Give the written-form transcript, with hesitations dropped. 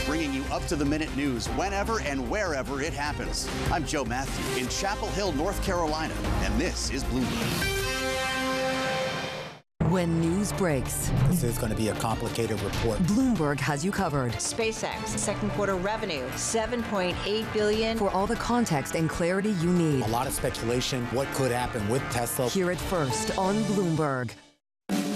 bringing you up-to-the-minute news whenever and wherever it happens. I'm Joe Matthew in Chapel Hill, North Carolina, and this is Bloomberg. When news breaks, this is going to be a complicated report. Bloomberg has you covered. SpaceX second quarter revenue, $7.8 billion. For all the context and clarity you need. A lot of speculation, what could happen with Tesla. Hear it first on Bloomberg.